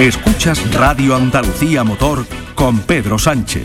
Escuchas Radio Andalucía Motor con Pedro Sánchez.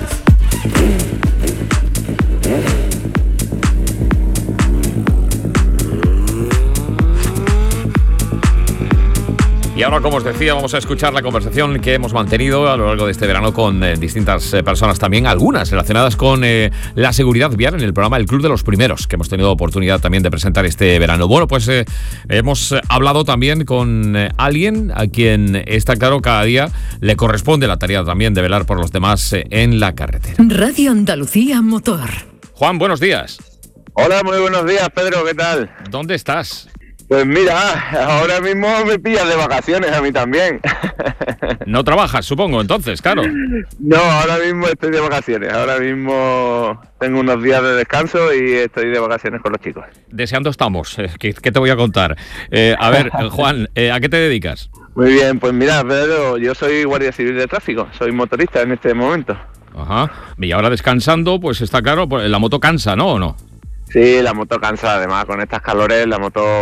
Y ahora, como os decía, vamos a escuchar la conversación que hemos mantenido a lo largo de este verano con distintas personas también, algunas relacionadas con la seguridad vial en el programa El Club de los Primeros, que hemos tenido oportunidad también de presentar este verano. Bueno, pues hemos hablado también con alguien a quien está claro cada día le corresponde la tarea también de velar por los demás en la carretera. Radio Andalucía Motor. Juan, buenos días. Hola, muy buenos días, Pedro, ¿qué tal? ¿Dónde estás? Pues mira, ahora mismo me pillas de vacaciones a mí también. No trabajas, supongo, entonces, claro. No, ahora mismo estoy de vacaciones. Ahora mismo tengo unos días de descanso y estoy de vacaciones con los chicos. Deseando estamos. ¿Qué te voy a contar? A ver, Juan, ¿a qué te dedicas? Muy bien, pues mira, Pedro, yo soy guardia civil de tráfico. Soy motorista en este momento. Ajá. Y ahora descansando, pues está claro, pues la moto cansa, ¿no? ¿O no? Sí, la moto cansa, además, con estas calores, la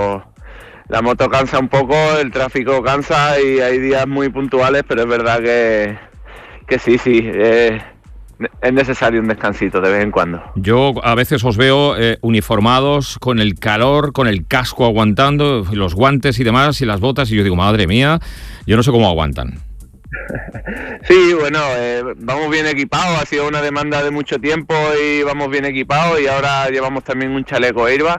moto cansa un poco, el tráfico cansa y hay días muy puntuales, pero es verdad que sí, es necesario un descansito de vez en cuando. Yo a veces os veo uniformados, con el calor, con el casco aguantando, los guantes y demás, y las botas, y yo digo, madre mía, yo no sé cómo aguantan. Sí, bueno, vamos bien equipados, ha sido una demanda de mucho tiempo y vamos bien equipados y ahora llevamos también un chaleco airbag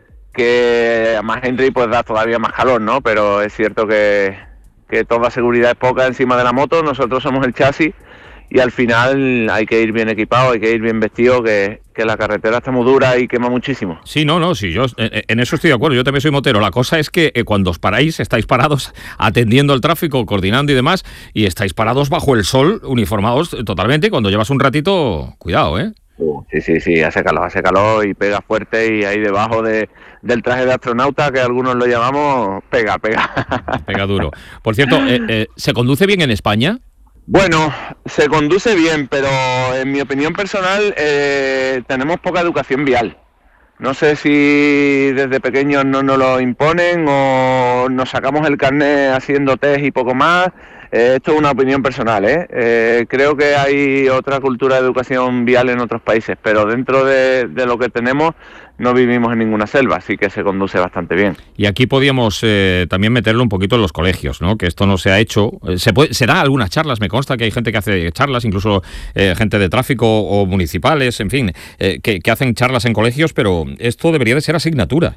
que a más Henry pues da todavía más calor, ¿no? Pero es cierto que toda seguridad es poca encima de la moto, nosotros somos el chasis y al final hay que ir bien equipado, hay que ir bien vestido, que la carretera está muy dura y quema muchísimo. Sí, sí, yo en eso estoy de acuerdo, yo también soy motero. La cosa es que cuando os paráis, estáis parados atendiendo el tráfico, coordinando y demás, y estáis parados bajo el sol, uniformados totalmente, y cuando llevas un ratito, cuidado, ¿eh? Sí, hace calor y pega fuerte y ahí debajo del traje de astronauta, que algunos lo llamamos, pega. Pega duro. Por cierto, ¿se conduce bien en España? Bueno, se conduce bien, pero en mi opinión personal tenemos poca educación vial. No sé si desde pequeños no nos lo imponen o nos sacamos el carnet haciendo test y poco más. Esto es una opinión personal, creo que hay otra cultura de educación vial en otros países, pero dentro de lo que tenemos no vivimos en ninguna selva, así que se conduce bastante bien. Y aquí podíamos también meterlo un poquito en los colegios, ¿no? Que esto no se ha hecho. Se dan algunas charlas, me consta que hay gente que hace charlas, incluso gente de tráfico o municipales, en fin, que hacen charlas en colegios, pero esto debería de ser asignatura.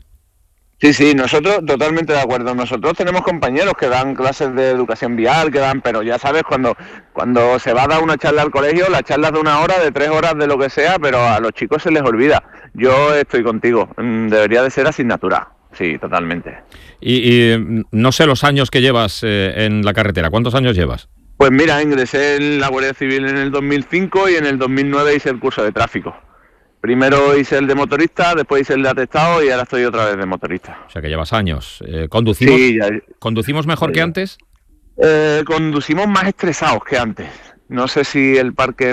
Sí, nosotros totalmente de acuerdo. Nosotros tenemos compañeros que dan clases de educación vial, pero ya sabes, cuando se va a dar una charla al colegio, la charla es de 1 hora, de 3 horas, de lo que sea, pero a los chicos se les olvida. Yo estoy contigo, debería de ser asignatura, sí, totalmente. Y no sé los años que llevas en la carretera, ¿cuántos años llevas? Pues mira, ingresé en la Guardia Civil en el 2005 y en el 2009 hice el curso de tráfico. Primero hice el de motorista, después hice el de atestado y ahora estoy otra vez de motorista. O sea que llevas años. ¿Conducimos, sí, ¿Conducimos mejor que antes? Conducimos más estresados que antes. No sé si el parque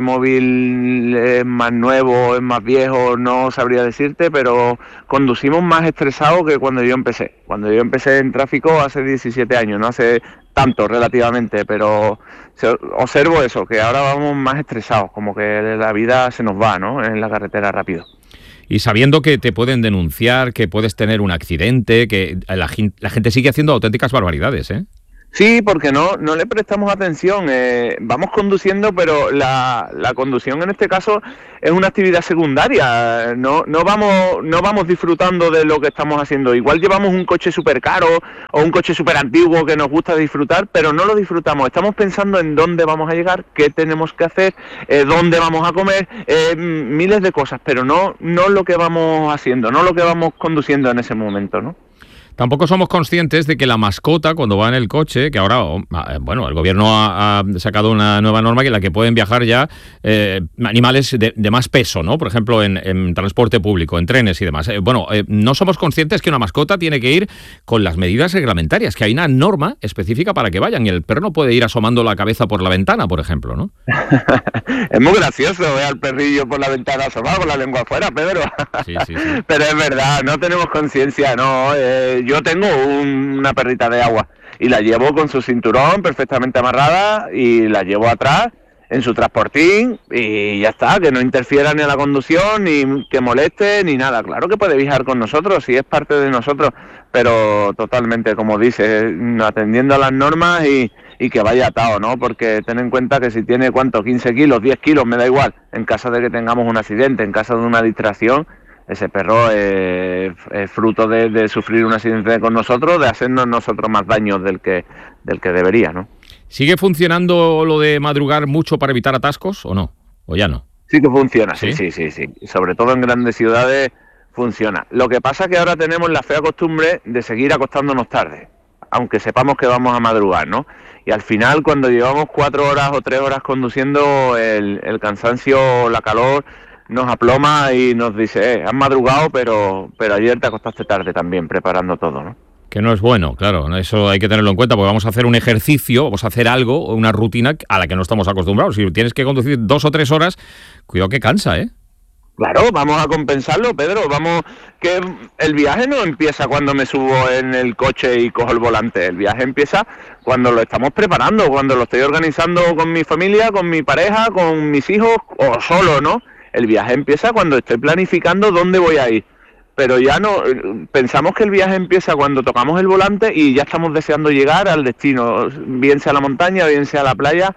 móvil es más nuevo, es más viejo, no sabría decirte, pero conducimos más estresados que cuando yo empecé. Cuando yo empecé en tráfico hace 17 años, no hace tanto relativamente, pero observo eso, que ahora vamos más estresados, como que la vida se nos va, ¿no? En la carretera rápido. Y sabiendo que te pueden denunciar, que puedes tener un accidente, que la gente sigue haciendo auténticas barbaridades, ¿eh? Sí, porque no le prestamos atención. Vamos conduciendo, pero la conducción en este caso es una actividad secundaria. No vamos disfrutando de lo que estamos haciendo. Igual llevamos un coche súper caro o un coche súper antiguo que nos gusta disfrutar, pero no lo disfrutamos. Estamos pensando en dónde vamos a llegar, qué tenemos que hacer, dónde vamos a comer, miles de cosas, pero no lo que vamos haciendo, no lo que vamos conduciendo en ese momento, ¿no? Tampoco somos conscientes de que la mascota, cuando va en el coche, que ahora, bueno, el gobierno ha sacado una nueva norma en la que pueden viajar ya animales de más peso, ¿no? Por ejemplo, en transporte público, en trenes y demás. No somos conscientes que una mascota tiene que ir con las medidas reglamentarias, que hay una norma específica para que vayan, y el perro no puede ir asomando la cabeza por la ventana, por ejemplo, ¿no? Es muy gracioso ver al perrillo por la ventana asomado con la lengua afuera, Pedro. Sí. Pero es verdad, no tenemos conciencia, ¿no? yo tengo una perrita de agua y la llevo con su cinturón perfectamente amarrada y la llevo atrás en su transportín y ya está, que no interfiera ni a la conducción, ni que moleste, ni nada. Claro que puede viajar con nosotros, si es parte de nosotros, pero totalmente, como dice, atendiendo a las normas y que vaya atado, ¿no? Porque ten en cuenta que si tiene, 15 kilos, 10 kilos, me da igual, en caso de que tengamos un accidente, en caso de una distracción, ese perro es fruto de sufrir un accidente con nosotros, de hacernos nosotros más daño del que debería, ¿no? ¿Sigue funcionando lo de madrugar mucho para evitar atascos o no? ¿O ya no? Sí que funciona, ¿Sí? Sí. Sobre todo en grandes ciudades funciona. Lo que pasa es que ahora tenemos la fea costumbre de seguir acostándonos tarde, aunque sepamos que vamos a madrugar, ¿no? Y al final, cuando llevamos 4 horas o 3 horas conduciendo, el cansancio, la calor, nos aploma y nos dice, has madrugado, pero ayer te acostaste tarde también, preparando todo, ¿no? Que no es bueno, claro, eso hay que tenerlo en cuenta, porque vamos a hacer un ejercicio, vamos a hacer algo, una rutina a la que no estamos acostumbrados. Si tienes que conducir 2 o 3 horas, cuidado que cansa, ¿eh? Claro, vamos a compensarlo, Pedro, que el viaje no empieza cuando me subo en el coche y cojo el volante, el viaje empieza cuando lo estamos preparando, cuando lo estoy organizando con mi familia, con mi pareja, con mis hijos o solo, ¿no? El viaje empieza cuando estoy planificando dónde voy a ir. Pero ya no, pensamos que el viaje empieza cuando tocamos el volante y ya estamos deseando llegar al destino, bien sea a la montaña, bien sea a la playa.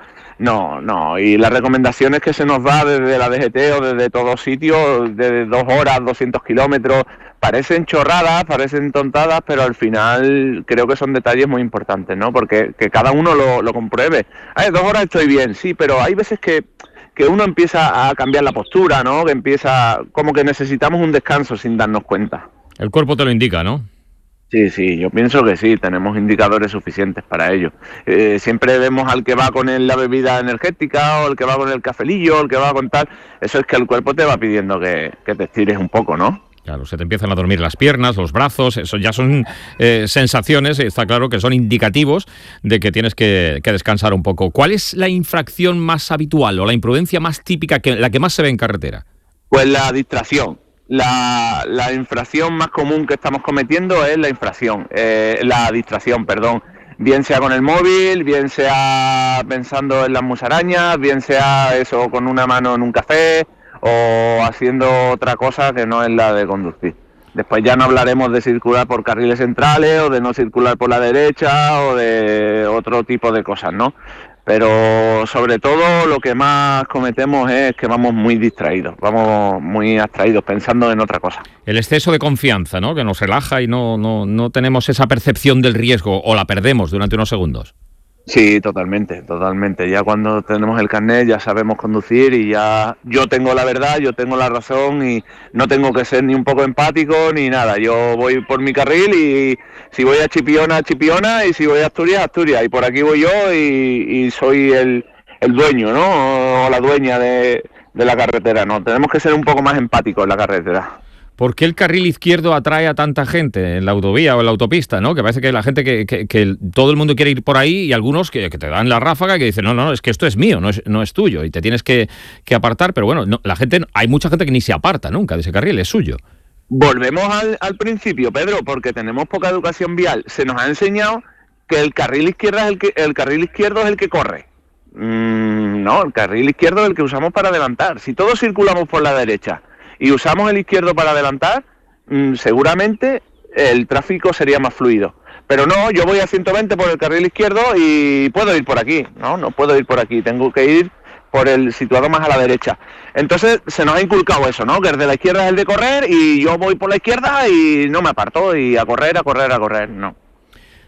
No, y las recomendaciones que se nos da desde la DGT o desde todos sitios, de 2 horas, 200 kilómetros, parecen chorradas, parecen tontadas, pero al final creo que son detalles muy importantes, ¿no? Porque que cada uno lo compruebe. 2 horas estoy bien, sí, pero hay veces que uno empieza a cambiar la postura, ¿no? Que empieza, como que necesitamos un descanso sin darnos cuenta. El cuerpo te lo indica, ¿no? Sí, yo pienso que sí, tenemos indicadores suficientes para ello. Siempre vemos al que va con la bebida energética, o el que va con el cafelillo, o el que va con tal. Eso es que el cuerpo te va pidiendo que te estires un poco, ¿no? Claro, se te empiezan a dormir las piernas, los brazos, eso ya son sensaciones, está claro que son indicativos de que tienes que descansar un poco. ¿Cuál es la infracción más habitual o la imprudencia más típica, la que más se ve en carretera? Pues la distracción. La infracción más común que estamos cometiendo es la distracción, perdón. Bien sea con el móvil, bien sea pensando en las musarañas, bien sea eso con una mano en un café o haciendo otra cosa que no es la de conducir. Después ya no hablaremos de circular por carriles centrales o de no circular por la derecha o de otro tipo de cosas, ¿no? Pero sobre todo lo que más cometemos es que vamos muy distraídos, vamos muy abstraídos, pensando en otra cosa. El exceso de confianza, ¿no? Que nos relaja y no tenemos esa percepción del riesgo o la perdemos durante unos segundos. Sí, totalmente. Ya cuando tenemos el carnet ya sabemos conducir y ya yo tengo la verdad, yo tengo la razón y no tengo que ser ni un poco empático ni nada. Yo voy por mi carril y si voy a Chipiona, Chipiona, y si voy a Asturias, Asturias. Y por aquí voy yo y soy el dueño, ¿no? O la dueña de la carretera, ¿no? Tenemos que ser un poco más empáticos en la carretera. ¿Por qué el carril izquierdo atrae a tanta gente en la autovía o en la autopista, ¿no? Que parece que la gente que todo el mundo quiere ir por ahí y algunos que te dan la ráfaga y que dicen, no, es que esto es mío, no es tuyo y te tienes que apartar, pero bueno, hay mucha gente que ni se aparta nunca de ese carril, es suyo. Volvemos al principio, Pedro, porque tenemos poca educación vial. Se nos ha enseñado que el carril izquierdo es el que corre. No, el carril izquierdo es el que usamos para adelantar. Si todos circulamos por la derecha y usamos el izquierdo para adelantar, seguramente el tráfico sería más fluido. Pero no, yo voy a 120 por el carril izquierdo y puedo ir por aquí. No puedo ir por aquí, tengo que ir por el situado más a la derecha. Entonces se nos ha inculcado eso, ¿no? Que el de la izquierda es el de correr y yo voy por la izquierda y no me aparto y a correr, no.